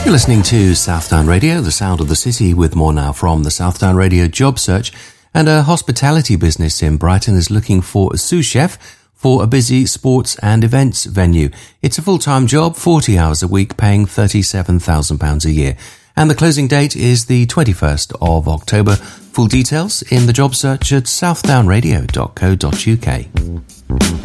You're listening to Southdown Radio, the sound of the city, with more now from the Southdown Radio job search. And a hospitality business in Brighton is looking for a sous chef for a busy sports and events venue. It's a full-time job, 40 hours a week, paying £37,000 a year. And the closing date is the 21st of October. Full details in the job search at southdownradio.co.uk.